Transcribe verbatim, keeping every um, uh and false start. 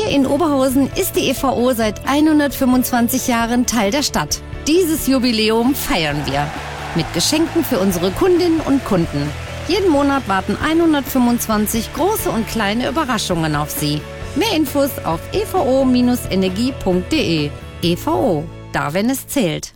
Hier in Oberhausen ist die E V O seit hundertfünfundzwanzig Jahren Teil der Stadt. Dieses Jubiläum feiern wir mit Geschenken für unsere Kundinnen und Kunden. Jeden Monat warten hundertfünfundzwanzig große und kleine Überraschungen auf Sie. Mehr Infos auf e v o Bindestrich energie punkt de. E V O, da wenn es zählt.